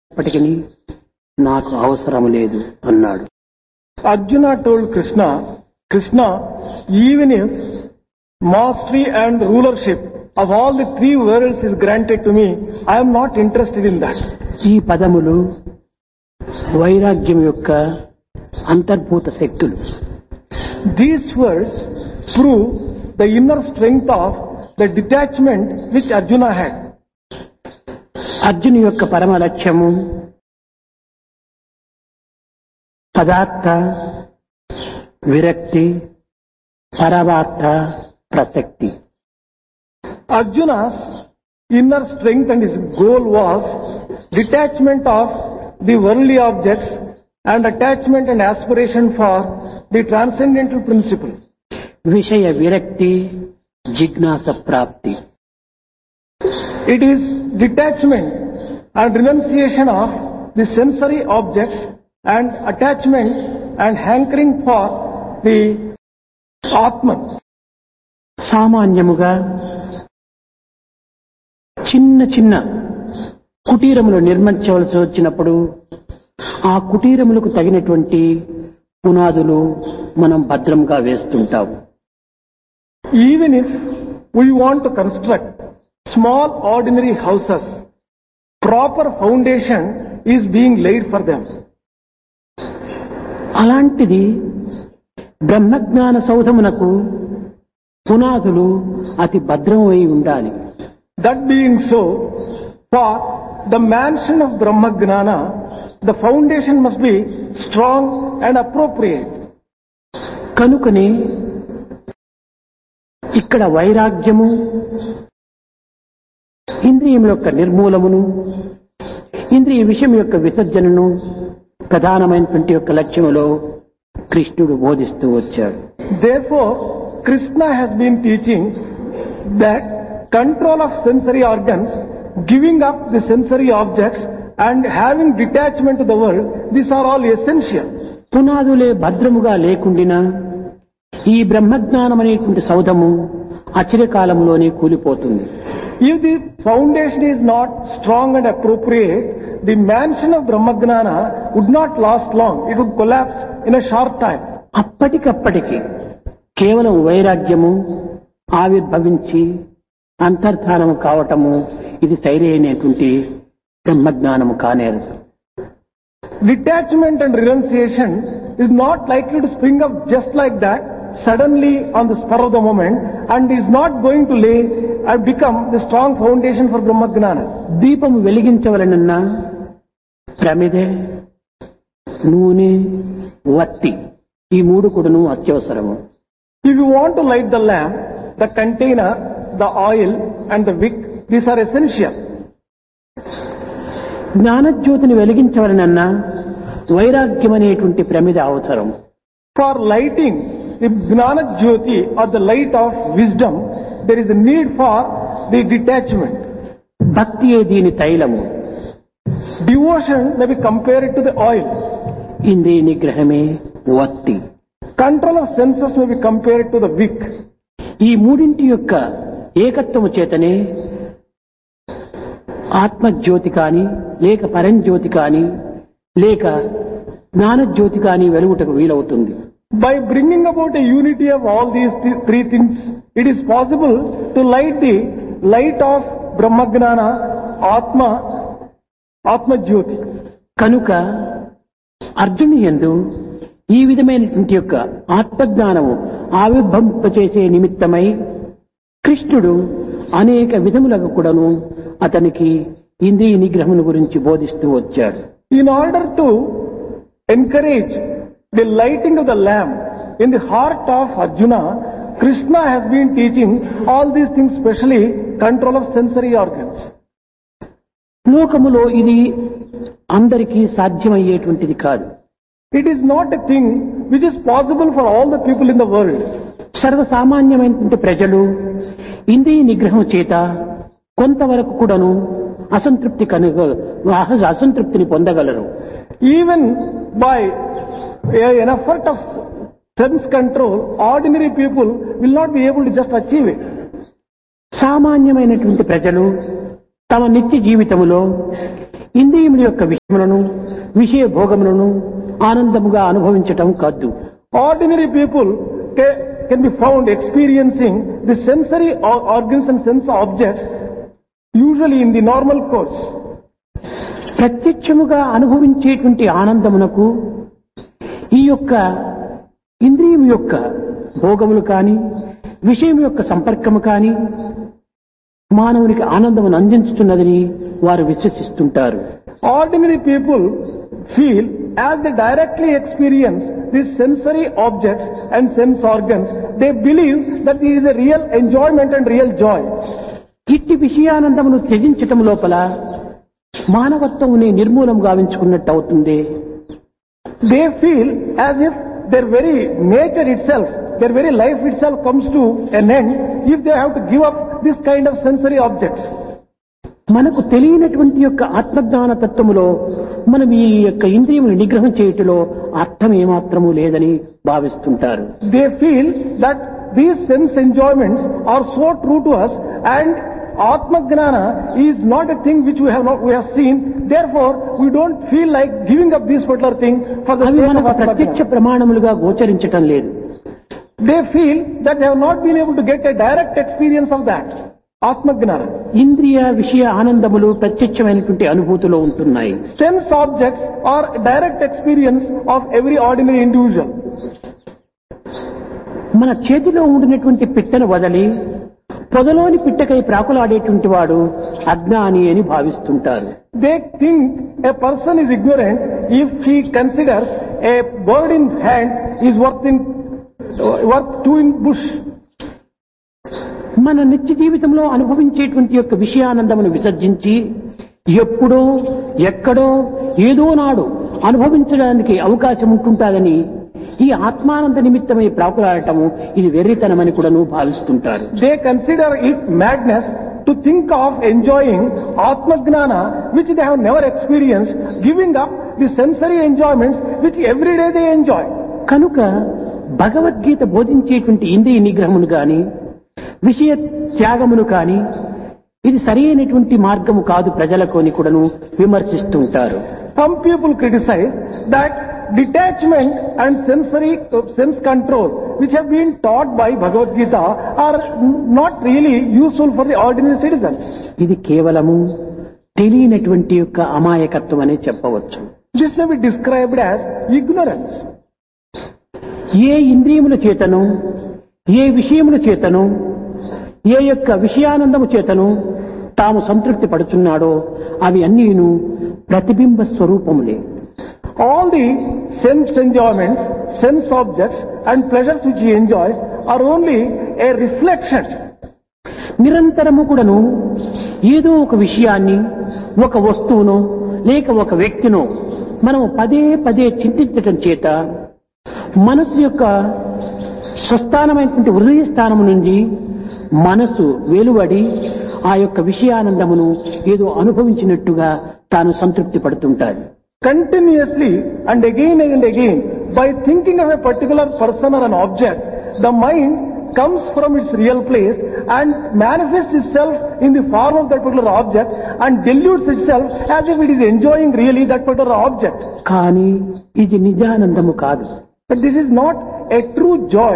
ఇప్పటికీ నాకు అవసరం లేదు అన్నాడు. Arjuna told Krishna, Krishna, even if mastery and rulership of all the three worlds is granted to me, I am not interested in that. ఈ పదములు వైరాగ్యం యొక్క అంతర్భూత శక్తులు. These words prove the inner strength of the detachment which Arjuna had. అర్జును యొక్క పరమ లక్ష్యము పదార్థ విరక్తి పరమార్థ ప్రసక్తి. Arjuna's inner strength and his goal was detachment of the worldly objects and attachment and aspiration for the transcendental principle. విషయ విరక్తి జిజ్ఞాస ప్రాప్తి. It is detachment and renunciation of the sensory objects and attachment and hankering for the Atman. సామాన్యముగా చిన్న చిన్న కుటీరములు నిర్మించవలసి వచ్చినప్పుడు ఆ కుటీరములకు తగినటువంటి పునాదులు మనం భద్రంగా వేస్తుంటాము. Even if we want to construct small ordinary houses, proper foundation is being laid for them. అలాంటిది బ్రహ్మజ్ఞాన సౌధమునకు పునాదులు అతి భద్రమై ఉండాలి. That being so, for the mansion of Brahmagnana, the foundation must be strong and appropriate. కనుకనే ఇక్కడ వైరాగ్యము ఇంద్రియముల యొక్క నిర్మూలమును ఇంద్రియ విషయం యొక్క విసర్జనను ప్రధానమైనటువంటి యొక్క లక్ష్యములో కృష్ణుడు బోధిస్తూ వచ్చాడు. Therefore, Krishna has been teaching that control of sensory organs, giving up the sensory objects and having detachment to the world, these are all essential. పునాదులే భద్రముగా లేకుండినా ఈ బ్రహ్మజ్ఞానం అనేటువంటి సౌధము అచిరకాలంలోనే కూలిపోతుంది. If the foundation is not strong and appropriate, the mansion of Brahmagnana would not last long. It would collapse in a short time. అప్పటికప్పటికి కేవలం వైరాగ్యము ఆవిర్భవించి అంతర్ధానము కావటము ఇది సరైనటువంటి బ్రహ్మజ్ఞానము కానేరదు. Detachment and renunciation is not likely to spring up just like that, suddenly on the spur of the moment, and is not going to lay and become the strong foundation for Brahmagnana. దీపము వెలిగించవలనన్నా ప్రమిదె, నూనె, వత్తి ఈ మూడు కూడాను అత్యవసరము. If you want to light the lamp, the container, the oil and the wick, these are essential. జ్ఞానజ్యోతిని వెలిగించవలనన్నా వైరాగ్యం అనేటువంటి ప్రమిద అవసరం. For lighting the Gnana Jyoti or the light of wisdom, there is a need for the detachment. భక్తియే దీని తైలము. Devotion may be compared to the oil. ఇంద్రియ నిగ్రహమే వత్తి. Control of senses may be compared to the wick. ఈ మూడింటి యొక్క ఏకత్వము చేతనే ఆత్మజ్యోతి కాని లేక పరంజ్యోతి కాని లేక జ్ఞానజ్యోతి కాని వెలుగుటకు వీలవుతుంది. By bringing about a unity of all these three things, it is possible to light the light of Brahmagnana, Atma Jyoti. కనుక అర్జును యందు ఈ విధమైనటువంటి యొక్క ఆత్మజ్ఞానము ఆవిర్భవింపచేసే నిమిత్తమై కృష్ణుడు అనేక విధములకు కూడాను అతనికి ఇంద్రియ నిగ్రహముల గురించి బోధిస్తూ వచ్చాడు. In order to encourage the lighting of the lamp in the heart of Arjuna, Krishna has been teaching all these things, especially control of sensory organs. లోకములో ఇది అందరికీ సాధ్యమయ్యేటువంటిది కాదు. It is not a thing which is possible for all the people in the world. సర్వసామాన్యమైనటువంటి ప్రజలు ఇంద్రియ నిగ్రహం చేత కొంతవరకు కూడాను అసంతృప్తిని పొందగలరు. Even by an effort of sense control, ordinary people will not be able to just achieve it. సామాన్యమైనటువంటి ప్రజలు తమ నిత్య జీవితములో ఇంద్రియముల యొక్క విషయములను విషయ భోగములను ఆనందముగా అనుభవించటం కాదు. Ordinary people can be found experiencing the sensory organs and sense objects usually in the normal course. ప్రత్యక్షముగా అనుభవించేటువంటి ఆనందమునకు ఈ యొక్క ఇంద్రియం యొక్క భోగములు కాని విషయం యొక్క సంపర్కము కాని మానవునికి ఆనందమును అందించుతున్నదని వారు విశ్వసిస్తుంటారు. Ordinary people feel as they directly experience these sensory objects and sense organs, they believe that there is a real enjoyment and real joy. ఇట్టి విషయానందమును త్యజించటం లోపల మానవత్వముని నిర్మూలం గావించుకున్నట్టు అవుతుంది. They feel as if their very nature itself, their very life itself comes to an end if they have to give up this kind of sensory objects. మనకు తెలియనటువంటి యొక్క ఆత్మజ్ఞాన తత్వములో మనం ఈ యొక్క ఇంద్రియమును నిగ్రహం చేయుటలో అర్థం ఏమాత్రము లేదని భావిస్తుంటారు. They feel that these sense enjoyments are so true to us and Atma Gnana is not a thing which we have seen, therefore we don't feel like giving up this particular thing for the sake of Atma ప్రత్యక్ష Gnana. ప్రమాణములుగా గోచరించటం లేదు. They feel that they have not been able to get a direct experience of that. Atma Gnana. ఇంద్రియ విషయ ఆనందములు ప్రత్యక్షమైనటువంటి అనుభూతిలో ఉంటున్నాయి. Sense objects are direct experience of every ordinary individual. మన చేతిలో ఉండినటువంటి పిట్టను వదలి పొదలోని పిట్టకై ప్రాకులాడేటువంటి వాడు అజ్ఞాని అని భావిస్తుంటారు. They think a person is ignorant if he considers a bird in hand is worth two in bush. మన నిత్య జీవితంలో అనుభవించేటువంటి యొక్క విషయానందమును విసర్జించి ఎప్పుడో ఎక్కడో ఏదో నాడు అనుభవించడానికి అవకాశం ఉంటుంటాదని ఈ ఆత్మానంద నిమిత్తమై ప్రాకులాడటము ఇది వెర్రితనమని కూడాను భావిస్తుంటారు. They consider it madness to think of enjoying Atma Gnana which they have never experienced, giving up the sensory enjoyments which every day they enjoy. కనుక భగవద్గీత బోధించేటువంటి ఇంద్రియ నిగ్రహమును గాని విషయ త్యాగమును కాని ఇది సరైనటువంటి మార్గము కాదు ప్రజలకు అని కూడాను విమర్శిస్తుంటారు. Some people criticize that detachment and sense control which have been taught by Bhagavad Gita are not really useful for the ordinary citizens. ఇది కేవలము తెలియనటువంటి యొక్క అమాయకత్వం అనే చెప్పవచ్చు. This may be described as ignorance. ఏ ఇంద్రియముల చేతను ఏ విషయముల చేతను ఏ యొక్క విషయానందము చేతను తాము సంతృప్తి పడుతున్నాడో అవి అన్నీను ప్రతిబింబ స్వరూపములే. All the sense enjoyments, sense objects and pleasures which he enjoys are only a reflection. నిరంతరము కూడాను ఏదో ఒక విషయాన్ని ఒక వస్తువును లేక ఒక వ్యక్తినో మనం పదే పదే చింతించటం చేత మనసు యొక్క స్వస్థానమైనటువంటి హృదయ స్థానము నుండి మనసు వెలువడి ఆ యొక్క విషయానందమును ఏదో అనుభవించినట్టుగా తాను సంతృప్తి పడుతుంటాడు. Continuously and again, by thinking of a particular person or an object, the mind comes from its real place and manifests itself in the form of that particular object and dilutes itself as if it is enjoying really that particular object. కానీ ఇది నిజానందము కాదు. But this is not a true joy.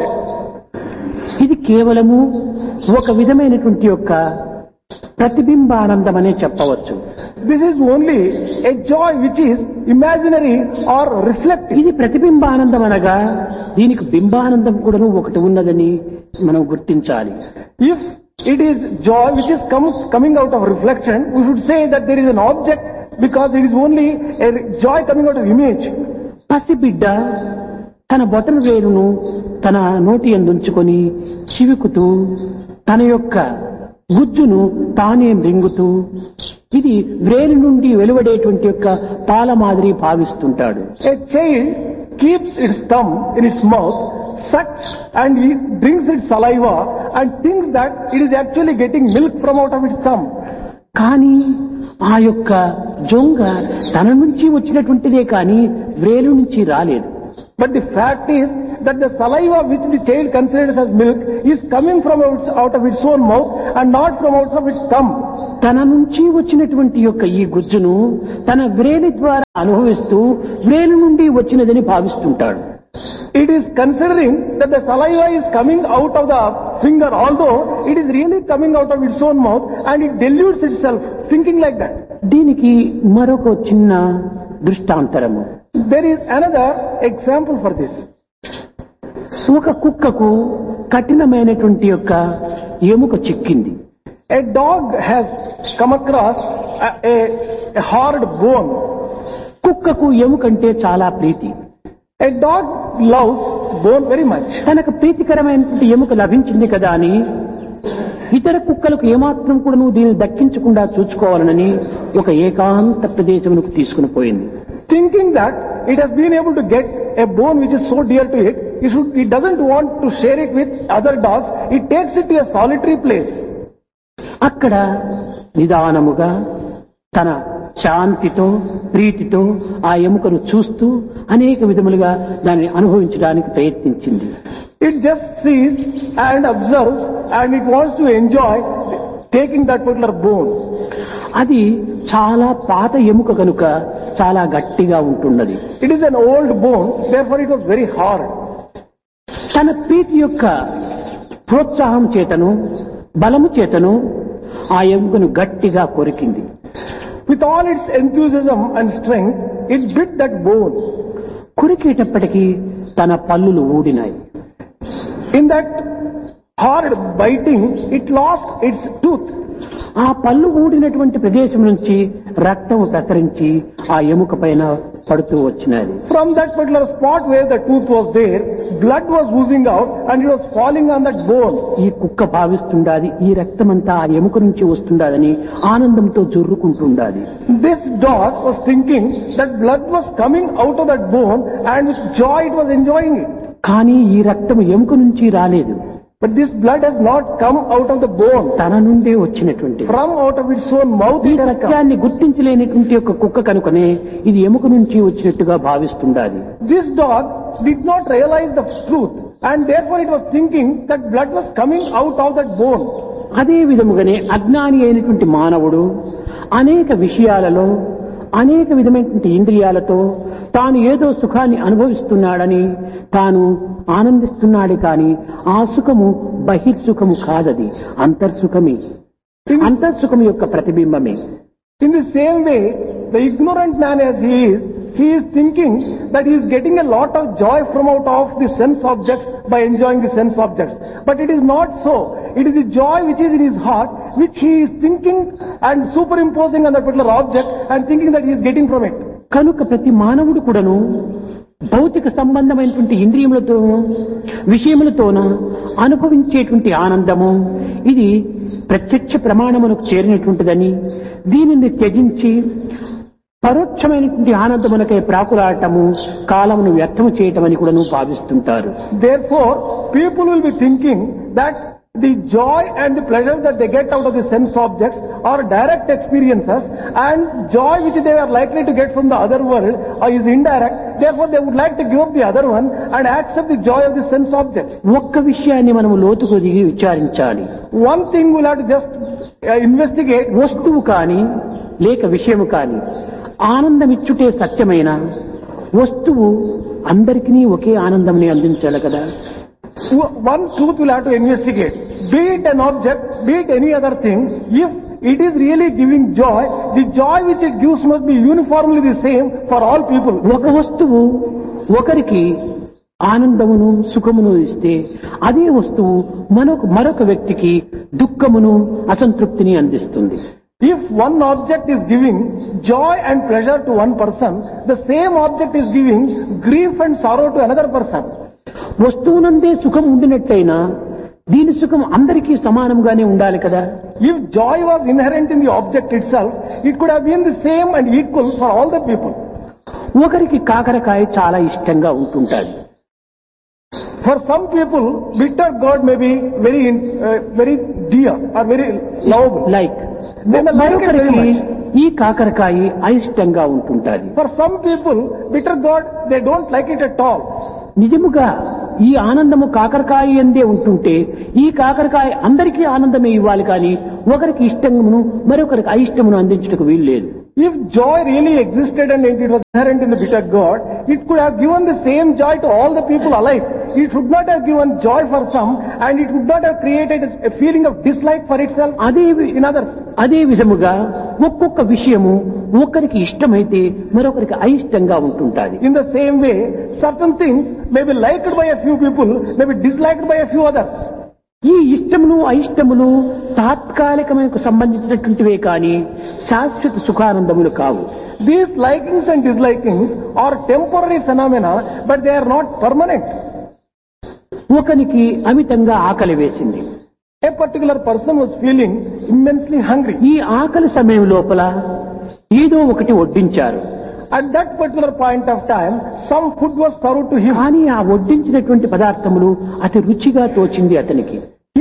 ఇది కేవలము ఒక విధమైనటువంటి యొక్క ప్రతిబింబానందం అనే చెప్పవచ్చు. This is only a joy which is imaginary or reflective. ఇది ప్రతిబింబానందం అనగా దీనికి బింబానందం కూడా ఒకటి ఉన్నదని మనం గుర్తించాలి. If it is joy which is coming out of reflection, we should say that there is an object because it is only a joy coming out of image. పసిబిడ్డ తన బొటన వేలును తన నోటి యందుంచుకొని చివుకుతూ తన యొక్క గుజ్జును తానే మృంగుతూ ఇది వ్రేలు నుండి వెలువడేటువంటి యొక్క పాల మాదిరి భావిస్తుంటాడు. A child keeps its thumb in its mouth, sucks and it drinks its saliva and thinks that it is actually getting milk from out of its thumb. కానీ ఆ యొక్క జొంగ తన నుంచి వచ్చినటువంటిదే కానీ వ్రేలు నుంచి రాలేదు. But the fact is that the saliva which the child considers as milk is coming from out of its own mouth and not from out of its thumb. తన నుంచి వచ్చినటువంటి యొక్క ఈ గుజ్జును తన వ్రేలి ద్వారా అనుభవిస్తూ వ్రేలి నుండి వచ్చినదని భావిస్తుంటాడు. It is considering that the saliva is coming out of the finger, although it is really coming out of its own mouth, and it dilutes itself, thinking like that. దీనికి మరొక చిన్న దృష్టాంతరము. There is another example for this. ఒక కుక్కకు కఠినమైనటువంటి యొక్క ఎముక చిక్కింది. A dog has come across a hard bone. కుక్కకు ఎముకంటే చాలా ప్రీతి. A dog loves bone very much. తనకు ప్రీతికరమైనటువంటి ఎముక లభించింది కదా అని ఇతర కుక్కలకు ఏమాత్రం కూడా నువ్వు దీన్ని దక్కించకుండా చూసుకోవాలనని ఒక ఏకాంత ప్రదేశమునకు తీసుకుని పోయింది. Thinking that it has been able to get a bone which is so dear to it, it doesn't want to share it with other dogs, it takes it to a solitary place. అక్కడ నిదానముగా తన శాంతితో ప్రీతితో ఆ ఎముకను చూస్తూ అనేక విధములుగా దాన్ని అనుభవించడానికి ప్రయత్నించింది. It just sees and observes and it wants to enjoy taking that particular bone. అది చాలా పాత ఎముక కనుక చాలా గట్టిగా ఉంటున్నది. It is an old bone, therefore it was very hard. తన ప్రీతి యొక్క ప్రోత్సాహం చేతను బలము చేతను ఆ ఎముకను గట్టిగా కొరికింది. With all its enthusiasm and strength, it bit that bone. కొరికేటప్పటికీ తన పళ్ళులు ఊడినాయి. In that hard biting, it lost its tooth. ఆ పళ్ళు ఊడినటువంటి ప్రదేశం నుంచి రక్తము ప్రసరించి ఆ ఎముక పైన పడుతూ వచ్చినది. From that particular spot where the tooth was there, blood was oozing out and it was falling on that bone. ఈ కుక్క భావిస్తుండాది ఈ రక్తమంతా ఆ ఎముక నుంచి వస్తుండాదని ఆనందంతో జుర్రుకుంటుండాది. This dog was thinking that blood was coming out of that bone and with joy it was enjoying it. కానీ ఈ రక్తము ఎముక నుంచి రాలేదు. But this blood has not come out of the bone. తన నుండే వచ్చినటువంటి From out of its own mouth ఈ it has come. సత్యాన్ని గుర్తించలేనటువంటి ఒక కుక్క కనుకనే ఇది ఎముక నుంచి వచ్చినట్టుగా భావిస్తుండాలి. This dog did not realize the truth and therefore it was thinking that blood was coming out of that bone. అదే విధముగానే అజ్ఞాని అయినటువంటి మానవుడు అనేక విషయాలలో అనేక విధమైనటువంటి ఇంద్రియాలతో తాను ఏదో సుఖాన్ని అనుభవిస్తున్నాడని తాను ఆనందిస్తున్నాడు కానీ ఆ సుఖము బహిర్సుఖము కాదది, అంతర్సుఖమే. అంతర్సుఖం యొక్క ప్రతిబింబమే. In the same way, the ignorant man as he is thinking that he is getting a lot of joy from out of the sense objects by enjoying the sense objects. But it is not so. It is the joy which is in his heart, which he is thinking and superimposing on that particular object and thinking that he is getting from it. కనుక ప్రతి మానవుడు కూడాను భౌతిక సంబంధమైనటువంటి ఇంద్రియములతోనూ విషయములతోనూ అనుభవించేటువంటి ఆనందము ఇది ప్రత్యక్ష ప్రమాణమునకు చేరినటువంటిదని దీనిని త్యజించి పరోక్షమైనటువంటి ఆనందమునకై ప్రాకులాడటము కాలమును వ్యర్థము చేయటమని కూడా భావిస్తుంటారు. Therefore, people will be thinking that the joy and the pleasure that they get out of the sense objects are direct experiences, and joy which they are likely to get from the other world is indirect. Therefore, they would like to give up the other one and accept the joy of the sense objects. ఒక్క విషయాన్ని మనము లోతుకు దిగి విచారించాలి. One thing we'll have to just investigate. వస్తువు కానీ లేక విషయము కానీ ఆనందమిచ్చుటే సత్యమైన వస్తువు అందరికీ ఒకే ఆనందంని అందించాలి కదా. One truth we'll have to investigate. Be it an object, be it any other thing, if it is really giving joy, the joy which it gives must be uniformly the same for all people. ఒక వస్తువు ఒకరికి ఆనందమును సుఖమును ఇస్తే అదే వస్తువు మరొక వ్యక్తికి దుఃఖమును అసంతృప్తిని అందిస్తుంది. If one object is giving joy and pleasure to one person, the same object is giving grief and sorrow to another person. వస్తువునందే సుఖం ఉండినట్లయినా దీని సుఖం అందరికీ సమానంగానే ఉండాలి కదా. If joy was inherent in the object itself, it could have been the same and equal for all the people. ఒకరికి కాకరకాయ చాలా ఇష్టంగా ఉంటుంటాది. For some people, bitter gourd may be very dear or very lovable. Like They may like it very మరొకరికి much. ఈ కాకరకాయ అయిష్టంగా ఉంటుంటాది. For some people, bitter gourd, they don't like it at all. నిజముగా ఈ ఆనందము కాకరకాయ అందే ఉంటుంటే ఈ కాకరకాయ అందరికీ ఆనందమే ఇవ్వాలి కానీ ఒకరికి ఇష్టమును మరొకరికి అయిష్టమును అందించటకు వీలు లేదు. If joy really existed and it was inherent in the bitter gourd, it could have given the same joy to all the people alike. It would not have given joy for some and it would not have created a feeling of dislike for itself in others. అదే విధముగా ఒక్కొక్క విషయము ఒకరికి ఇష్టమైతే మరొకరికి అయిష్టంగా ఉంటుంటాది. In the same way, certain things may be liked by a few people, may be disliked by a few others. ఈ ఇష్టములు అయిష్టములు తాత్కాలికమైన సంబంధించినటువంటివే కానీ శాశ్వత సుఖానందములు కావు. These likings and dislikings are temporary phenomena, but they are not permanent. ఒకనికి అమితంగా ఆకలి వేసింది. A particular person was feeling immensely hungry. ఈ ఆకలి సమయం లోపల ఏదో ఒకటి వడ్డించారు. At that particular point of time, some food was served to him. కానీ ఆ వడ్డించినటువంటి పదార్థములు అతి రుచిగా తోచింది అతనికి.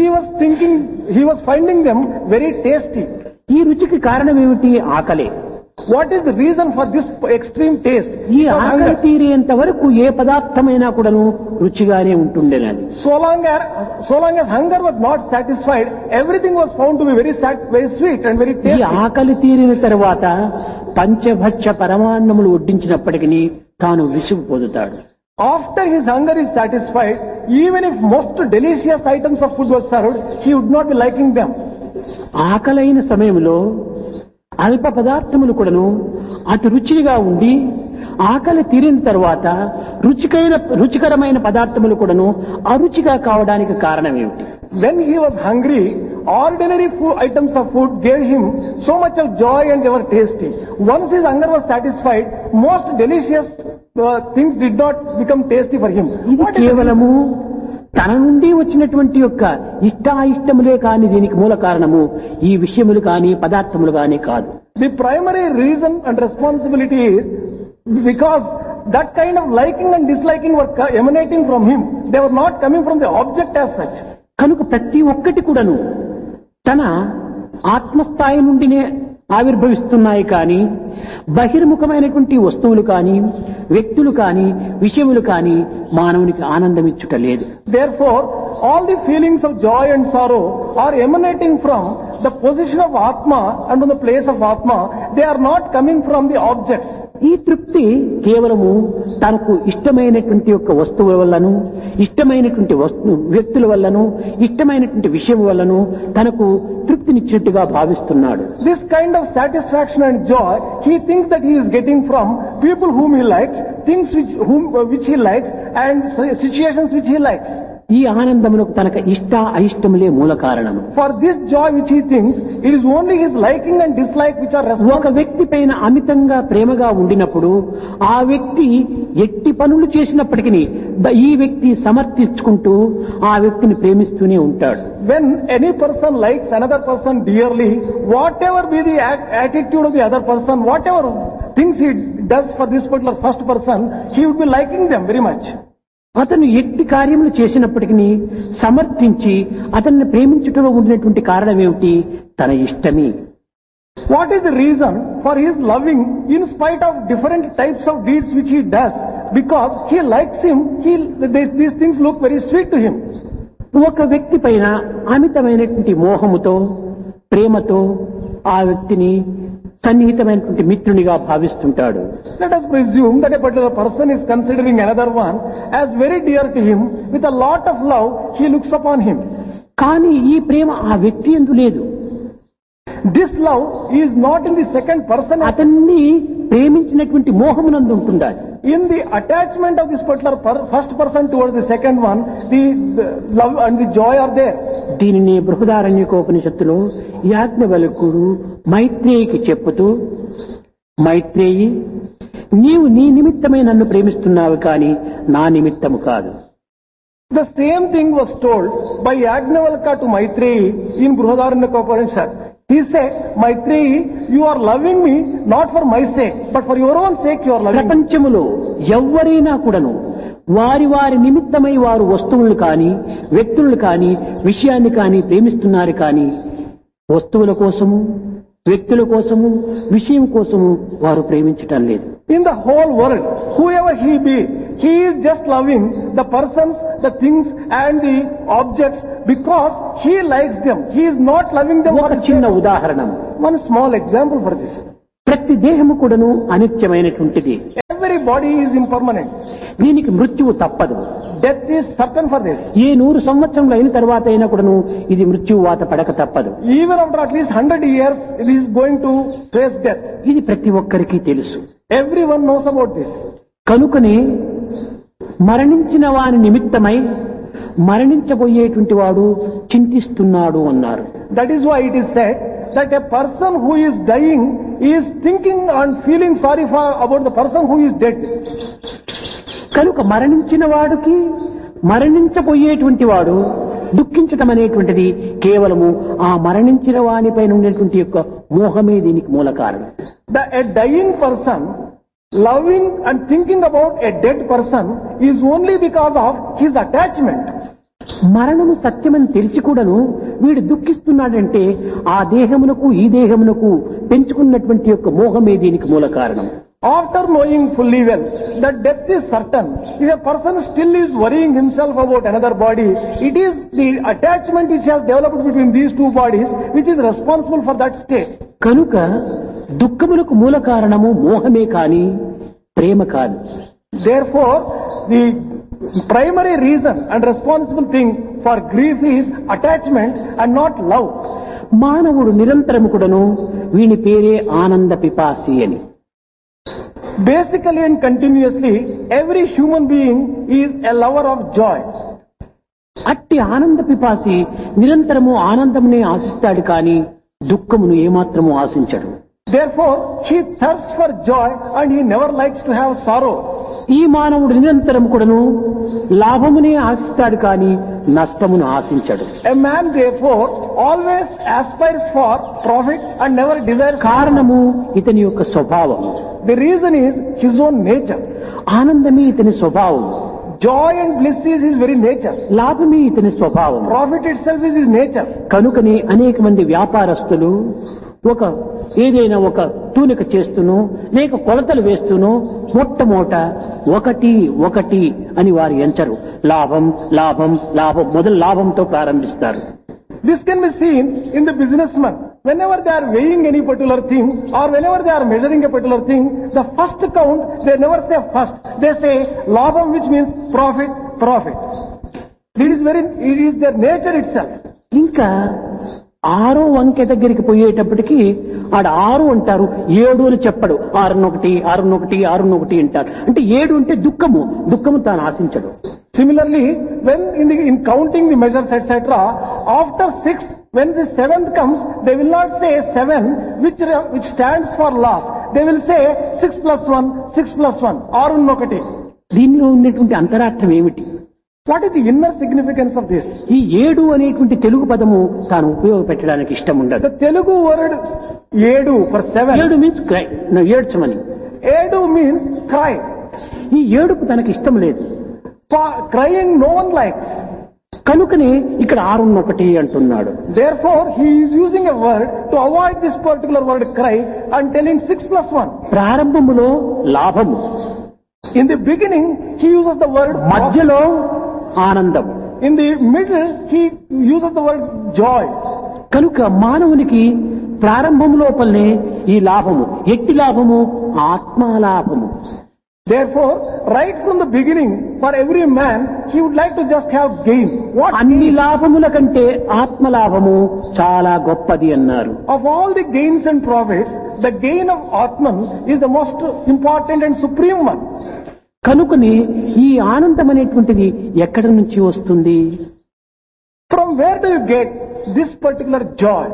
He was finding them very tasty. ఈ రుచికి కారణం ఏమిటి? ఆకలే. What is the reason for this extreme taste? ఈ ఆకలి తీరేంత వరకు ఏ పదార్థమైనా కూడాను రుచిగానే ఉంటుండేనది. So long as hunger was not satisfied, everything was found to be very sweet and very tasty. ఈ ఆకలి తీరిన తర్వాత పంచభక్ష పరమాన్నములు వడ్డించినప్పటికీ తాను విసుగు పొందుతాడు. After his hunger is satisfied, even if most delicious items of food were served, he would not be liking them. ఆకలైన సమయంలో అల్ప పదార్థములు కూడాను అతి రుచిగా ఉండి ఆకలి తీరిన తర్వాత రుచికరమైన పదార్థములు కూడాను అరుచిగా కావడానికి కారణం ఏమిటి? When he was hungry, ordinary items of food gave him so much of joy and they were tasty. Once his hunger was satisfied, most delicious things did not become tasty for him. ఇది కేవలము తన నుండి వచ్చినటువంటి యొక్క ఇష్టాయిష్టములే కాని దీనికి మూల కారణము ఈ విషయములు కాని పదార్థములు కాని కాదు. The primary reason and responsibility is because that kind of liking and disliking were emanating from him. They were not coming from the object as such. కనుక ప్రతి ఒక్కటి కూడాను తన ఆత్మస్థాయి నుండినే ఆవిర్భవిస్తున్నాయి కానీ బహిర్ముఖమైనటువంటి వస్తువులు కానీ వ్యక్తులు కానీ విషయములు కానీ మానవునికి ఆనందం ఇచ్చుట లేదు. Therefore, all the feelings of joy and sorrow are emanating from the position of Atma and from the place of Atma. They are not coming from the objects. ఈ తృప్తి కేవలము తనకు ఇష్టమైనటువంటి యొక్క వస్తువుల వల్లను ఇష్టమైనటువంటి వ్యక్తుల వల్లను ఇష్టమైనటువంటి విషయం వల్లను తనకు తృప్తినిచ్చినట్టుగా భావిస్తున్నాడు. This kind of satisfaction and joy he thinks that he is getting from people whom he likes, things which he likes and situations which he likes. ఈ ఆనందమునకు తనకు ఇష్ట అయిష్టములే మూల కారణము. For this joy which he thinks, it is only his liking and dislike which are responsible. ఒక వ్యక్తి పైన అమితంగా ప్రేమగా ఉండినప్పుడు ఆ వ్యక్తి ఎట్టి పనులు చేసినప్పటికీ ఈ వ్యక్తి సమర్థించుకుంటూ ఆ వ్యక్తిని ప్రేమిస్తూనే ఉంటాడు. When any person likes another person dearly, whatever be the attitude of the other person, whatever things he does for this particular first person, he would be liking them very much. అతను ఎట్టి కార్యములు చేసినప్పటికీ సమర్థించి అతన్ని ప్రేమించుటలో ఉన్నటువంటి కారణం ఏమిటి? తన ఇష్టమే. What is the reason for his loving in spite of different types of deeds which he does? Because he likes him, these things look very sweet to him. ఒక వ్యక్తి పైన అమితమైనటువంటి మోహముతో ప్రేమతో ఆ వ్యక్తిని సన్నిహితమైనటువంటి మిత్రునిగా భావిస్తుంటాడు. Let us presume that a particular person is considering another one as very dear to him. With a lot of love, he looks upon him. కానీ ఈ ప్రేమ ఆ వ్యక్తి యందు లేదు. This love is not in the second person. అతన్ని ప్రేమించినటువంటి మోహమునందు ఉంటుండాలి. In the attachment of this particular first person towards the second one, the love and the joy are there. దీనిని బృహదారణ్యకోపనిషత్తులో యాజ్ఞవల్క్యుడు మైత్రేయికి చెప్పుతూ, మైత్రేయి, నీవు నీ నిమిత్తమే నన్ను ప్రేమిస్తున్నావు కానీ నా నిమిత్తము కాదు. The same thing was told by Yajnavalkya to Maitreyi in Brihadaranyaka. He said, Maitreyi, you are loving me not for my sake, but for your own sake you are loving me. ప్రపంచములో ఎవ్వరైనా కూడాను వారి వారి నిమిత్తమై వారు వస్తువులు కానీ వ్యక్తులు కానీ విషయాన్ని కానీ ప్రేమిస్తున్నారు కానీ వస్తువుల కోసము వ్యక్తుల కోసము విషయం కోసము వారు ప్రేమించటం లేదు. In the whole world, whoever he be, he is just loving the persons, the things and the objects because he likes them. He is not loving them. ఒక చిన్న ఉదాహరణ, One small example for this. ప్రతి దేహము కూడాను అనిత్యమైనటువంటిది. Every body is impermanent. దీనికి మృత్యువు తప్పదు. Death is certain for this. ఏ 100 సంవత్సరములు అయిన తర్వాత అయినా కూడాను ఇది మృత్యువు వాత పడక తప్పదు. Even after at least 100 years, it is going to face death. ఇది ప్రతి ఒక్కరికి తెలుసు. Everyone knows about this. కనుకనే మరణించిన వాని నిమిత్తమై మరణించబోయేటువంటి వాడు చింతిస్తున్నాడు అన్నారు. That is why it is said that a person who is dying is thinking and feeling sorry about the person who is dead. కనుక మరణించిన వాడికి మరణించబోయేటువంటి వాడు దుఃఖించటం అనేటువంటిది కేవలము ఆ మరణించిన వానిపైన ఉండేటువంటి యొక్క మోహమే దీనికి మూల కారణం. A dying person loving and thinking about a dead person is only because of his attachment. మరణము సత్యమని తెలిసి కూడాను వీడు దుఃఖిస్తున్నాడంటే ఆ దేహమునకు ఈ దేహమునకు పెంచుకున్నటువంటి యొక్క మోహమే దీనికి మూల కారణం. After knowing fully well that death is certain, if a person still is worrying himself about another body, it is the attachment which has developed between these two bodies which is responsible for that state. కనుక దుఃఖములకు మూల కారణము మోహమే కాని ప్రేమ కాదు. Therefore, the primary reason and responsible thing for grief is attachment and not love. మానవుడు నిరంతరము కూడాను వీని పేరే ఆనంద పిపాసి అని. Basically and continuously, every human being is a lover of joy. అట్టి ఆనంద పిపాసి నిరంతరము ఆనందమునే ఆశిస్తాడు కానీ దుఃఖమును ఏమాత్రము ఆశించడు. Therefore, he thirsts for joy and he never likes to have sorrow. ఈ మానవుడు నిరంతరం కూడాను లాభమునే ఆశిస్తాడు కానీ నష్టమును ఆశించడు. A man therefore always aspires for profit and never desires. కారణము ఇతని యొక్క స్వభావం. The reason is his own nature. ఆనందమే ఇతని స్వభావం. Joy and bliss is his very nature. లాభమే ఇతని స్వభావం. Profit itself is his nature. కనుకనే అనేక మంది వ్యాపారస్తులు ఏదైనా ఒక తూనిక చేస్తూనో లేక కొలతలు వేస్తూనో మొట్టమొదట ఒకటి అని వారు ఎంచరు. లాభం లాభం లాభం మొదలు లాభంతో ప్రారంభిస్తారు. This can be seen in the businessman. Whenever they are weighing any particular thing or whenever they are measuring a particular thing, the first count, they never say first. They say labham, which means profit. It is their nature itself. ఇంకా 6వ అంకె దగ్గరికి పోయేటప్పటికి ఆడ 6 అంటారు, 7 అని చెప్పడు. 6 అంటారు. అంటే 7 అంటే దుఃఖము తాను ఆశించడు. Similarly, when in counting the measures, etc., after 6, when the 7th comes, they will not say 7, which stands for loss. They will say 6 plus 1, 6+1. దీనిలో ఉన్నటువంటి అంతరార్థం ఏమిటి? What is the inner significance of this? ఈ 7 అనేటువంటి తెలుగు పదము తాను ఉపయోగపెట్టడానికి ఇష్టం ఉండదు. The Telugu word 7 for 7. 7 means cry. ఏడ్చమని. 7 means cry. ఈ ఏడుపు తనకి ఇష్టం లేదు. Crying no one likes. కనుకనే ఇక్కడ 6 అంటున్నాడు. Therefore, he is using a word to avoid this particular word cry and telling 6+1. ప్రారంభములో లాభము. In the beginning, he uses the word మధ్యలో ఆనందం. In the middle, he uses the word joy. కనుక మానవునికి ప్రారంభం లోపలనే ఈ లాభము, ఎట్టి లాభము, ఆత్మలాభము. Therefore, right from the beginning, for every man, he would like to just have gain. అన్ని లాభముల కంటే ఆత్మలాభము చాలా గొప్పది అన్నారు. Of all the gains and profits, the gain of Atman is the most important and supreme one. కనుకని ఈ ఆనందం అనేటువంటిది ఎక్కడి నుంచి వస్తుంది? From where do you get this particular joy?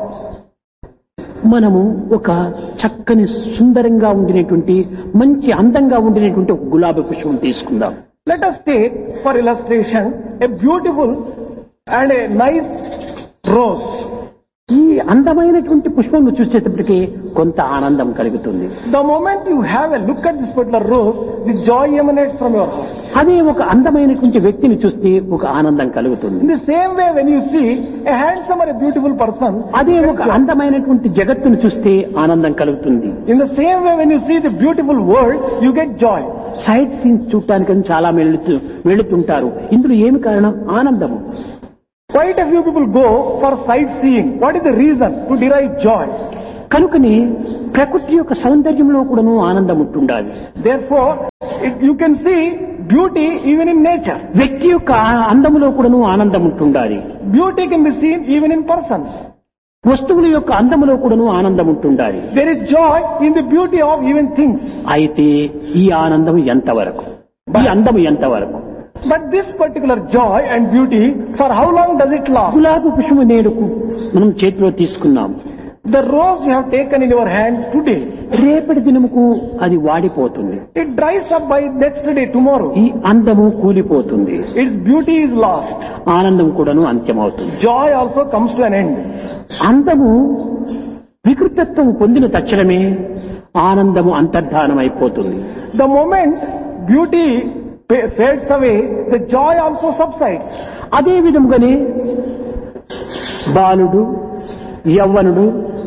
మనము ఒక చక్కని సుందరంగా ఉండినటువంటి మంచి అందంగా ఉండినటువంటి ఒక గులాబీ పుష్పం తీసుకుందాం. Let us take for illustration a beautiful and a nice rose. ఈ అందమైనటువంటి పుష్పం చూసేటప్పటికి కొంత ఆనందం కలుగుతుంది. The moment you have a look at this particular rose, the joy emanates from your heart. అదే ఒక అందమైనటువంటి వ్యక్తిని చూస్తే ఒక ఆనందం కలుగుతుంది. In the same way, when you see a handsome or a beautiful person, అదే ఒక అందమైనటువంటి జగత్తును చూస్తే ఆనందం కలుగుతుంది. In the same way, when you see the beautiful world, you get joy. Site scenes చూడటానికి చాలా వెళుతుంటారు. ఇందులో ఏమి కారణం? ఆనందము. Quite a few people go for sightseeing. What is the reason? To derive joy. కనుకని ప్రకృతి యొక్క సౌందర్యంలో కూడాను ఆనందం ఉంటుండాలి. Therefore, you can see beauty even in nature. వ్యక్తి యొక్క అందములో కూడాను ఆనందం ఉంటుండాలి. Beauty can be seen even in persons. వస్తువుల యొక్క అందములో కూడాను ఆనందం ఉంటుండాలి. There is joy in the beauty of even things. అయితే ఈ ఆనందం ఎంతవరకు? ఈ అందము ఎంతవరకు? But this particular joy and beauty, for how long does it last? గులాబీ పుష్పము నేడుకు మనం చేతిలో తీసుకున్నాం. The rose you have taken in your hand today, రేపటి దినముకు అది వాడిపోతుంది. it dries up by next day, tomorrow. ఈ అందము కూలిపోతుంది. Its beauty is lost. ఆనందం కూడాను అంత్యమవుతుంది. Joy also comes to an end. అందము వికృతత్వం పొందిన తక్షణమే ఆనందము అంతర్ధానం అయిపోతుంది. The moment beauty fades away, the joy also subsides. అదే విధముగానే బాలుడు, యవ్వనుడు,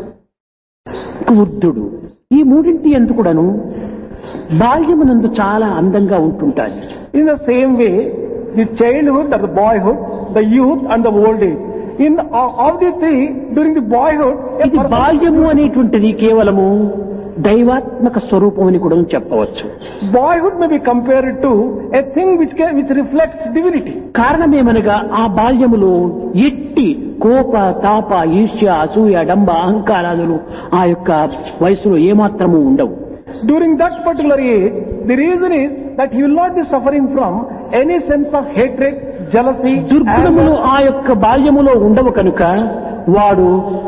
వృద్ధుడు ఈ మూడింటి ఎందు కూడాను బాల్యమునందు చాలా అందంగా ఉంటుంటాయి. In the same way, the childhood or the boyhood, the youth and the old age. In of the three, during the boyhood, ఇది బాల్యము అనేటువంటిది కేవలము దైవాత్మక స్వరూపం అని కూడా చెప్పవచ్చు. Boyhood may be compared to a thing which reflects divinity. కారణమేమనగా ఆ బాల్యములో ఎట్టి కోప, తాప, ఈర్ష్య, అసూయ, డంబ, అహంకారాలు ఆ యొక్క వయసులో ఏమాత్రము ఉండవు. During that particular age, the reason is that he will not be suffering from any sense of hatred, jealousy, దుర్గుణములు ఆ యొక్క బాల్యములో ఉండవు కనుక వాడు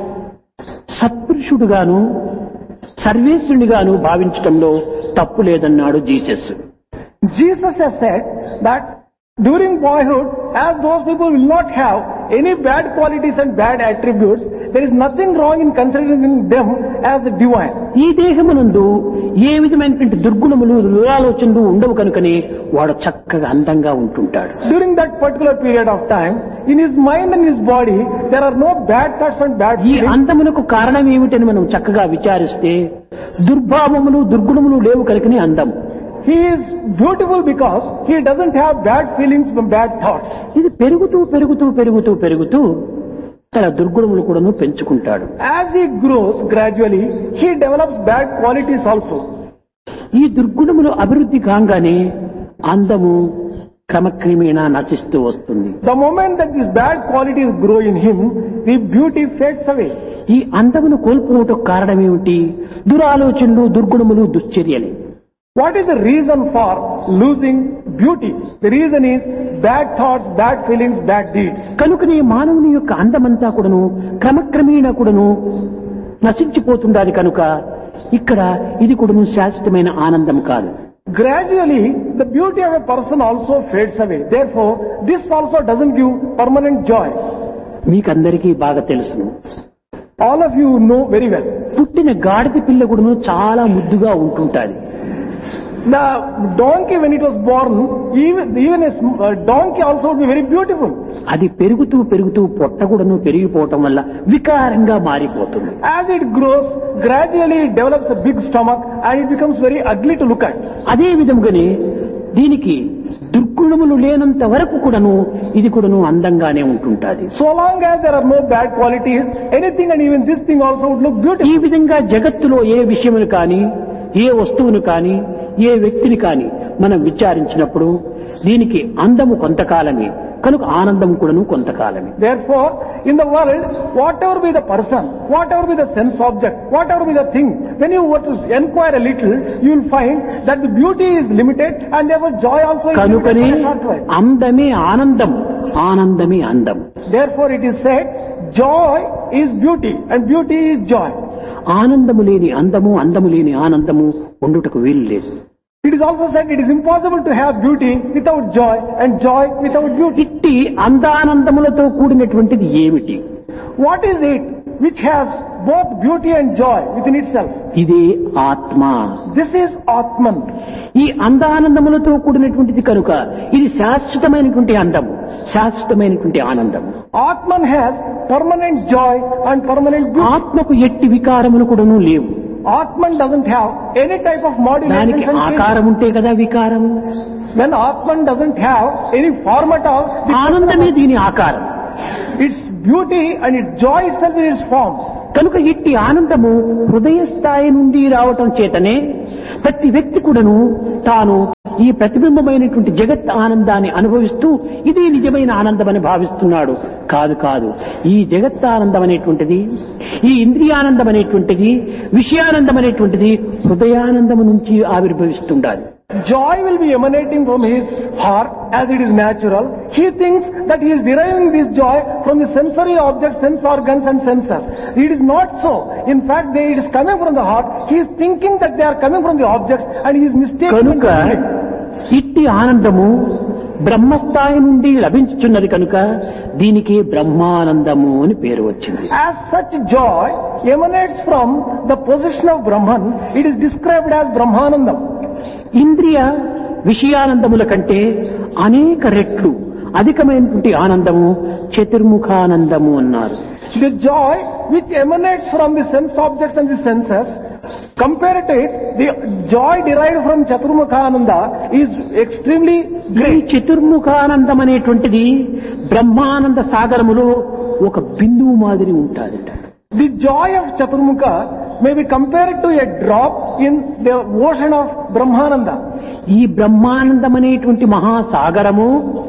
సత్పురుషుడుగాను సర్వేశ్వరునిగాను భావించటంలో తప్పు లేదన్నాడు Jesus. Jesus has said that during boyhood, as those people will not have any bad qualities and bad attributes, there is nothing wrong in considering them as divine. ఈ దేహమునందు ఏ విధమైనటువంటి దుర్గుణములు, దురాలోచనలు ఉండవు కనుకనే వాడు చక్కగా అందంగా ఉంటుంటాడు. During that particular period of time, in his mind and his body, there are no bad thoughts and bad ఈ feelings. అందమునకు కారణం ఏమిటని మనం చక్కగా విచారిస్తే దుర్భావములు, దుర్గుణములు లేవు కనుకనే అందం. He is beautiful because he doesn't have bad feelings from bad thoughts. ఇది పెరుగుతూ పెరుగుతూ పెరుగుతూ పెరుగుతూ తన దుర్గుణములు కూడాను పెంచుకుంటాడు. As he grows gradually, he develops bad qualities also. ఈ దుర్గుణములు అభివృద్ధి కాగానే అందము క్రమక్రమేణా నశిస్తూ వస్తుంది. The moment that these bad qualities grow in him, the beauty fades away. ఈ అందమును కోల్పోవటం కారణమేమిటి? దురాలోచనలు, దుర్గుణములు, దుశ్చర్యలే. What is the reason for losing beauty? The reason is bad thoughts, bad feelings, bad deeds. కనుకనే మానవుని యొక్క అందమంతా కూడాను క్రమక్రమేణా కూడాను నశించిపోతుండాలి కనుక ఇక్కడ ఇది కూడాను శాశ్వతమైన ఆనందం కాదు. Gradually, the beauty of a person also fades away. Therefore, this also doesn't give permanent joy. మీకందరికీ బాగా తెలుసును. All of you know very well. పుట్టిన గాడిద పిల్ల కూడాను చాలా ముద్దుగా ఉంటుంటాది. The donkey, when it was born, even a donkey also would be very beautiful. అది పెరుగుతూ పెరుగుతూ పొట్ట కూడాను పెరిగిపోవటం వల్ల వికారంగా మారిపోతుంది. As it grows, gradually it develops a big stomach and it becomes very ugly to look at. అదే విధంగానే దీనికి దుర్గుణములు లేనంత వరకు కూడాను ఇది కూడాను అందంగానే ఉంటుంటాది. So long as there are no bad qualities, anything and even this thing also would look beautiful. ఈ విధంగా జగత్తులో ఏ విషయమును కానీ, ఏ వస్తువును కానీ, ఏ వ్యక్తిని కానీ మనం విచారించినప్పుడు దీనికి అందము కొంతకాలమే కనుక ఆనందం కూడాను కొంతకాలమే. Therefore, in the world, whatever be the person, whatever be the sense object, whatever be the thing, when you were to inquire a little, you will find that the beauty is limited and therefore joy also is కనుకనే limited for a short while. అందమే ఆనందం, ఆనందమే అందం. Therefore, it is said, joy is beauty and beauty is joy. ఆనందము లేని అందము, అందము లేని ఆనందము ఉండుటకు వీలు లేదు. It is also said it is impossible to have beauty without joy and joy without beauty. ఇట్టి అందానందములతో కూడినటువంటిది ఏమిటి? What is it which has both beauty and joy within itself? ఇదే ఆత్మ. This is Atman. ఈ అందానందములతో కూడినటువంటిది కనుక ఇది శాశ్వతమైనటువంటి అందము, శాశ్వతమైనటువంటి ఆనందము. Atman has permanent joy and permanent beauty. ఆత్మకు ఎట్టి వికారములు కూడాను లేవు. Atman doesn't have any type of modulation దానికి and change. ఆకారం ఉంటే కదా వికారం. When Atman doesn't have any form at all, ఆనందమే దీని ఆకారం. its beauty and its joy itself is its form. కనుక ఇట్టి ఆనందము హృదయ స్థాయి నుండి రావటం చేతనే ప్రతి వ్యక్తి కూడాను తాను ఈ ప్రతిబింబమైనటువంటి జగత్ ఆనందాన్ని అనుభవిస్తూ ఇది నిజమైన ఆనందం అని భావిస్తున్నాడు. కాదు కాదు, ఈ జగత్ ఆనందం అనేటువంటిది, ఈ ఇంద్రియానందం అనేటువంటిది, విషయానందం అనేటువంటిది హృదయానందం నుంచి ఆవిర్భవిస్తుండాలి. Joy will be emanating from his heart as it is natural. He thinks that he is deriving this joy from the sensory objects, sense organs and senses. It is not so. In fact, it is coming from the heart. He is thinking that they are coming from the objects and he is mistaken. కనుక ఇట్టి ఆనందము బ్రహ్మస్థాయి నుండి లభించుచున్నది కనుక దీనికి బ్రహ్మానందము అని పేరు వచ్చింది. As such joy emanates from the possession of Brahman, it is described as Brahmanandam. ఇంద్రియ విషయానందముల కంటే అనేక రెట్లు అధికమైనటువంటి ఆనందము చతుర్ముఖానందము అన్నారు. The joy which emanates from the sense objects and the senses, compared to it, the joy derived from Chaturmukhananda is extremely ఈ great. చతుర్ముఖానందం అనేటువంటిది బ్రహ్మానంద సాగరములో ఒక బిందువు మాదిరి ఉంటాదట. The joy of Chaturmukha may be compared to a drop in the ocean of Brahmananda. ఈ బ్రహ్మానందం అనేటువంటి మహాసాగరము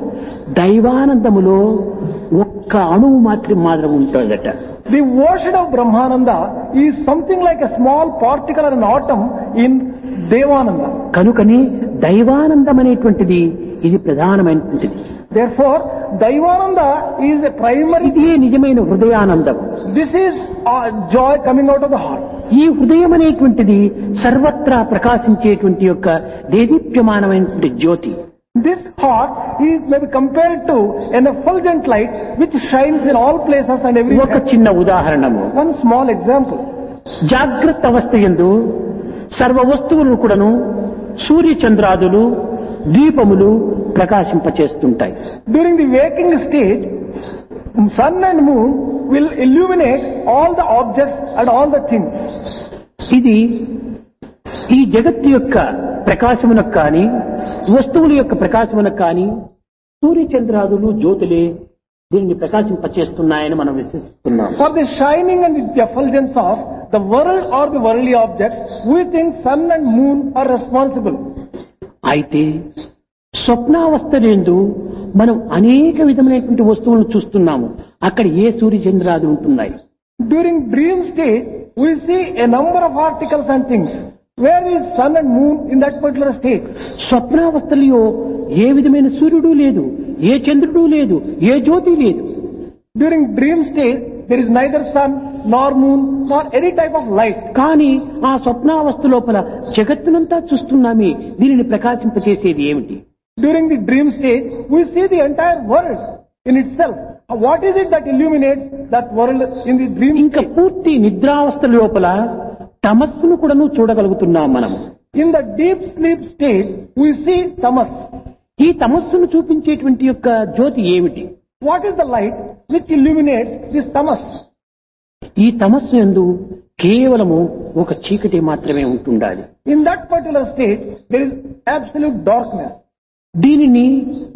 దైవానందములో ఒక్క అణువు మాత్రం ఉంటుందట. The ocean of Brahmananda is something like a small particle or an atom in Devananda. కనుకని దైవానందం అనేటువంటిది ఇది ప్రధానమైనటువంటిది. Therefore, Daivananda is a primary. ఇది నిజమైన హృదయానందం. This is joy coming out of the heart. ఈ హృదయం అనేటువంటిది సర్వత్రా ప్రకాశించేటువంటి యొక్క దేదీప్యమానమైనటువంటి జ్యోతి. This heart is maybe compared to an effulgent light which shines in all places and ఒక everywhere. చిన్న ఉదాహరణము, One small example. జాగ్రత్త అవస్థ యందు సర్వ వస్తువులను కూడాను సూర్య చంద్రాదులు దీపములు ప్రకాశింపచేస్తుంటాయి. During the waking stage, sun and moon will illuminate all the objects and all the things. ఇది ఈ జగత్తు యొక్క ప్రకాశమునకు కానీ వస్తువుల యొక్క ప్రకాశమునకు కానీ సూర్యచంద్రాదులు జ్యోతులే దీనిని ప్రకాశింపచేస్తున్నాయని మనం విశ్వసిస్తున్నాం. For the shining and the effulgence of the world or the worldly objects, we think sun and moon are responsible. అయితే స్వప్నావస్థలందు మనం అనేక విధమైనటువంటి వస్తువులను చూస్తున్నాము. అక్కడ ఏ సూర్యచంద్రాలు ఉంటున్నాయి. During dream state, we see a number of articles and things. Where is sun and moon in that particular state? స్వప్నావస్థలో ఏ విధమైన సూర్యుడు లేదు, ఏ చంద్రుడు లేదు, ఏ జ్యోతి లేదు. During dream state, there is neither sun nor moon nor any type of light. కానీ ఆ స్వప్నావస్థ లోపల జగత్తునంతా చూస్తున్నామే, దీనిని ప్రకాశింపచేసేది ఏమిటి? During the dream state, we see the entire world in itself. What is it that illuminates that world in the dream ఇంకా state? పూర్తి నిద్రావస్థ లోపల తమస్సును కూడాను చూడగలుగుతున్నాం మనము. In the deep sleep state, we see tamas. ఈ తమస్సును చూపించేటువంటి యొక్క జ్యోతి ఏమిటి? What is the light which illuminates this tamas? ఈ తమస్సు యందు కేవలము ఒక చీకటి మాత్రమే ఉంటుండాలి. In that particular state, there is absolute darkness. దీనిని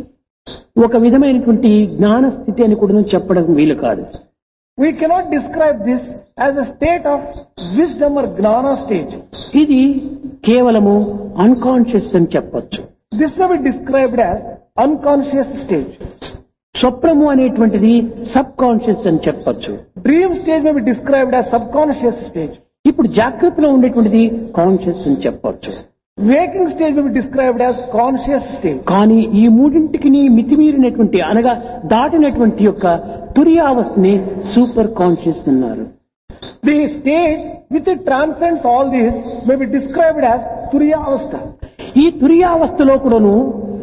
ఒక విధమైనటువంటి జ్ఞాన స్థితి అని కూడా చెప్పడం వీలు కాదు. We cannot describe this as a state of wisdom or gnana stage. ఇది కేవలము అన్కాన్షియస్ అని చెప్పొచ్చు. This may be described as unconscious stage. స్వప్నము అనేటువంటిది సబ్ కాన్షియస్ అని చెప్పొచ్చు. Dream stage may be described as subconscious stage. ఇప్పుడు జాగ్రత్తలో ఉండేటువంటిది కాన్షియస్ అని చెప్పొచ్చు. Waking stage may be described as conscious stage. కానీ ఈ మూడింటికి మితిమీరినటువంటి అనగా దాటినటువంటి యొక్క తురియావస్థని సూపర్ కాన్షియస్ అన్నారు. The stage which transcends all this may be described as Turiya Avastha. ఈ తురియావస్థలో కూడాను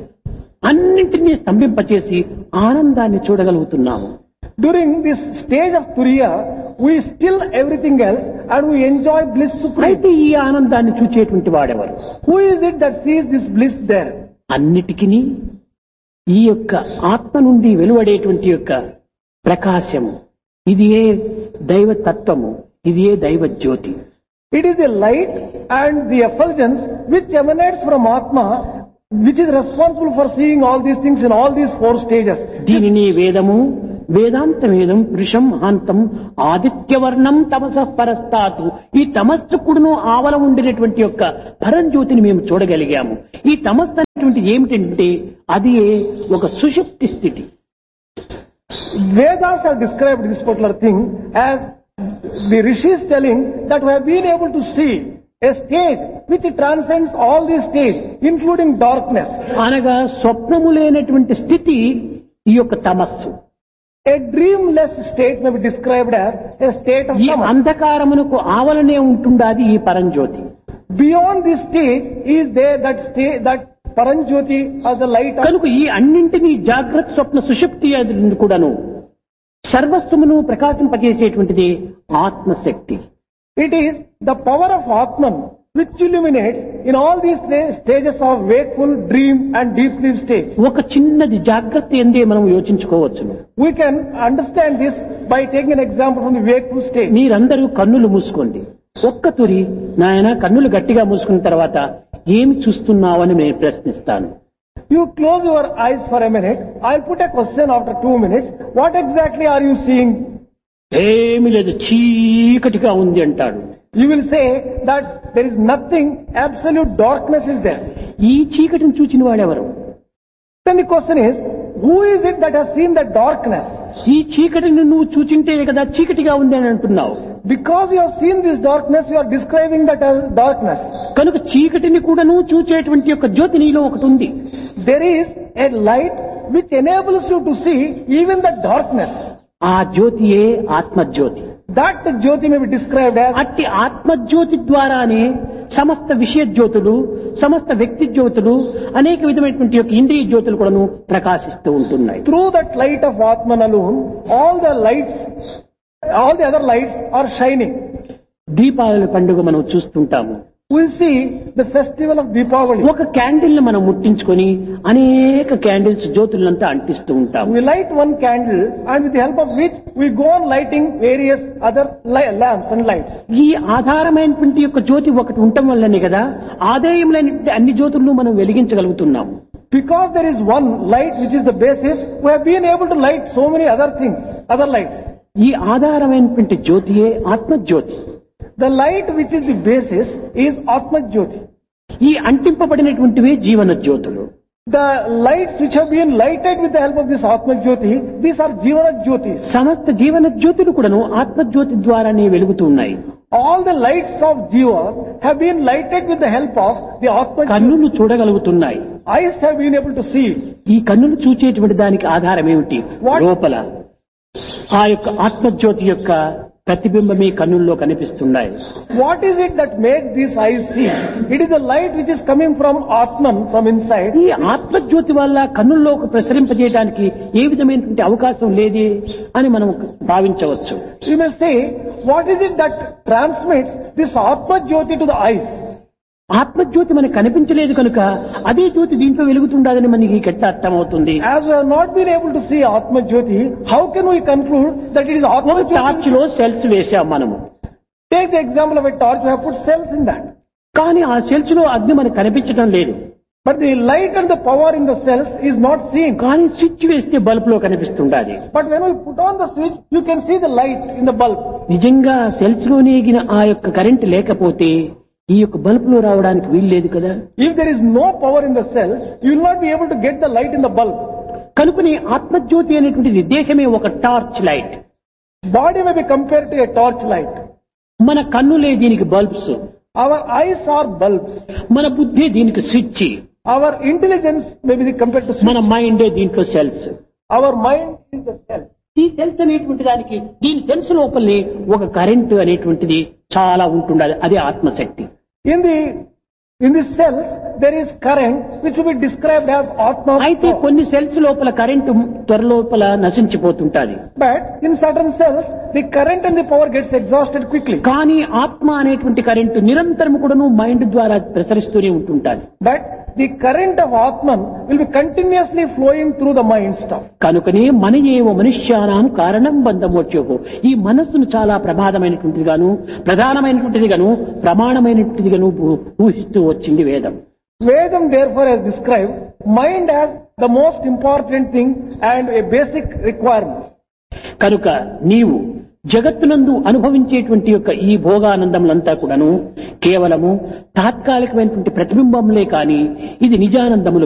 అన్నింటినీ స్తంభింపచేసి ఆనందాన్ని చూడగలుగుతున్నాము. During this stage of Turiya, we still everything else and we enjoy bliss supreme. అయితే ఈ ఆనందాన్ని చూచేటువంటి వాడెవరు? Who is it that sees this bliss there? అన్నిటికీ ఈ యొక్క ఆత్మ నుండి వెలువడేటువంటి యొక్క ప్రకాశము, ఇది ఏ దైవ తత్వము, ఇది ఏ దైవ జ్యోతి. It is the light and the effulgence which emanates from Atma, which is responsible for seeing all these things in all these four stages. దీనిని వేదము వేదాంత వేదం పురుషం మహాంతం ఆదిత్యవర్ణం తమస పరస్తాతు. ఈ తమస్సుకుడును ఆవల ఉండినటువంటి యొక్క పరంజ్యోతిని మేము చూడగలిగాము. ఈ తమస్సు అనేటువంటి ఏమిటంటే అది ఒక సుషుప్తి స్థితి. Vedas have described this particular thing as the rishis telling that we have been able to see a stage which transcends all these stages, including darkness. అనగా స్వప్నము లేనటువంటి స్థితి ఈ యొక్క తమస్సు. A dreamless state may be described as a state of ఈ tamas. అంధకారమునకు ఆవలనే ఉంటుండాది ఈ పరంజ్యోతి. Beyond this stage is there that state, that Paranjyoti as the light of. కనుక ఈ అన్నింటినీ జాగ్రత్త స్వప్న సుషుప్తి కూడాను సర్వస్వమును ప్రకాశింపజేసేటువంటిది ఆత్మశక్తి. It is the power of Atman which illuminates in all these stages of wakeful, dream and deep sleep stage. ఒక చిన్నది జాగ్రత్త ఎందే మనం యోచించుకోవచ్చును. We can understand this by taking an example from the wakeful stage. మీరందరూ కన్నులు మూసుకోండి. ఒక్క తురి నాయన కన్నులు గట్టిగా మూసుకున్న తర్వాత ఏమి చూస్తున్నావని నేను ప్రశ్నిస్తాను. You close your eyes for a minute. I'll put a question after 2 minutes. What exactly are you seeing? ఏమి లేదు చీకటిగా ఉంది అంటాడు. You will say that there is nothing, absolute darkness is there. ఈ చీకటిని చూచిన వాడెవరు? Then the question is, who is it that has seen the darkness? ఈ చీకటిని నువ్వు చూచింటే కదా చీకటిగా ఉంది అని అంటున్నావు. Because you have seen this darkness, you are describing that as darkness. కనుక చీకటిని కూడా నువ్వు చూచేటువంటి యొక్క జ్యోతి నీలో ఒకటి ఉంది. There is a light which enables you to see even the darkness. ఆ జ్యోతియే ఆత్మజ్యోతి. That Jyoti may be described as. అట్టి ఆత్మజ్యోతి ద్వారానే సమస్త విషయ జ్యోతులు, సమస్త వ్యక్తి జ్యోతులు, అనేక విధమైనటువంటి యొక్క ఇంద్రియ జ్యోతులు కూడాను ప్రకాశిస్తూ ఉంటున్నాయి. Through that light of Atman alone, all the other lights are shining. Deepavali పండుగ మనం చూస్తుంటాము. We see the festival of Deepavali. ఒక క్యాండిల్ ని మనం ముట్టించుకొని అనేక క్యాండిల్స్ జ్యోతులంతా అంటిస్తూ ఉంటాము. We light one candle and with the help of which we go on lighting various other lamps and lights. ఈ ఆధారమైనటువంటి యొక్క జ్యోతి ఒకటి ఉండటం వల్లనే కదా ఆదాయములైన అన్ని జ్యోతులను మనం వెలిగించగలుగుతున్నాము. Because there is one light which is the basis, we have been able to light so many other things, other lights. ఈ ఆధారమైనటువంటి జ్యోతియే ఆత్మజ్యోతి. The light which is the basis is Atma Jyoti. ఈ అంటింపబడినటువంటివే జీవన జ్యోతులు. The lights which have been lighted with the help of this Atma Jyoti, these are Jivana Jyotis. సమస్త జీవన జ్యోతులు కూడాను ఆత్మజ్యోతి ద్వారానే వెలుగుతున్నాయి. All the lights of Jiva have been lighted with the help of the Atma Jyoti. కన్నులు చూడగలుగుతున్నాయి. Eyes have been able to see. ఈ కన్నులు చూచేటువంటి దానికి ఆధారం ఏమిటి? లోపల ఆ యొక్క ఆత్మజ్యోతి యొక్క ప్రతిబింబమే కన్నుల్లో కనిపిస్తున్నాయి. What is it that makes these eyes see? It is the light which is coming from Atman, from inside. ఈ ఆత్మజ్యోతి వల్ల కన్నుల్లోకి ప్రసరింపజేయడానికి ఏ విధమైనటువంటి అవకాశం లేదే అని మనం భావించవచ్చు. You may say, what is it that transmits this Atma Jyoti to the eyes? ఆత్మజ్యోతి మనకు కనిపించలేదు కనుక అదే జ్యోతి దీంట్లో వెలుగుతుండదని మనకి ఎట్లా అర్థమవుతుంది? As we have not been able to see Atma Jyoti, how can we conclude that it is Atma ఒక Jyoti? Torch లో సెల్స్ వేశాం మనము. Take the example of a torch, we have put cells in that. కానీ ఆ cells లో అగ్ని మనకు కనిపించడం లేదు. But the light and the power in the cells is not seen. కానీ స్విచ్ వేస్తే బల్బ్ లో కనిపిస్తుండాలి. But when we put on the switch, you can see the light in the bulb. నిజంగా సెల్స్ లో నేగిన ఆ యొక్క కరెంట్ లేకపోతే ఈ యొక్క బల్బ్ లో రావడానికి వీల్లేదు కదా. If there is no power in the cell, you will not be able to get the light in the bulb. కనుకని ఆత్మజ్యోతి అనేటువంటి దేహమే ఒక torch light. Body may be compared to a torch light. మన కన్నులే దీనికి bulbs. Our eyes are bulbs. మన బుద్ధి దీనికి switch. Our intelligence may be compared to switch. మన మైండే దీంట్లో cells. Our mind is the cell. ఈ సెల్స్ అనేటువంటి దానికి దీని సెల్స్ లోపలనే ఒక కరెంటు అనేటువంటిది చాలా ఉంటుండాలి. అదే ఆత్మశక్తి. In the cells, there is current which will be described as Atma. అయితే కొన్ని సెల్స్ లోపల current త్వరలోపల నశించిపోతుంటాది. But in certain cells, the current and the power gets exhausted quickly. కానీ ఆత్మ అనేటువంటి కరెంటు నిరంతరం కూడాను మైండ్ ద్వారా ప్రసరిస్తూనే ఉంటుంటాది. But the current of Atman will be continuously flowing through the mind stuff. కనుకనే మన ఏవ మనుష్యానాం కారణం బంధమోచ్యోహో, ఈ మనస్సును చాలా ప్రమాదమైనటువంటిదిగాను ప్రధానమైనటువంటిదిగాను ప్రమాణమైనటువంటిదిగాను ఊహిస్తూ వచ్చింది వేదం. Vedam therefore has described mind as the most important thing and a basic requirement. కనుక నీవు జగత్తునందు అనుభవించేటువంటి యొక్క ఈ భోగానందములంతా కూడాను కేవలము తాత్కాలికమైనటువంటి ప్రతిబింబంలే కాని ఇది నిజానందములు